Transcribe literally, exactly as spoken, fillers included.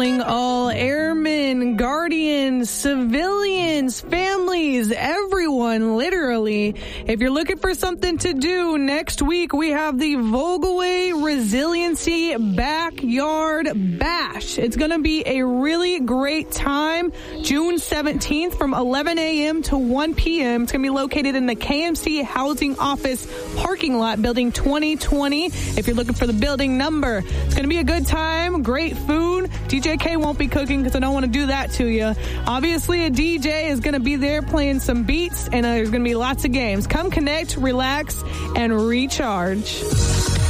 All airmen, guardians, civilians, families, everyone, literally. If you're looking for something to do next week, we have the Vogelway Resiliency Backyard Bash. It's going to be a really great time, June seventeenth from eleven a.m. to one p.m. It's going to be located in the K M C Housing Office parking lot, building twenty twenty. If you're looking for the building number, it's going to be a good time, great food. D J K won't be cooking because I don't want to do that to you. Obviously, a D J is going to be there playing some beats, and uh, there's going to be lots of games. Come connect, relax, and recharge.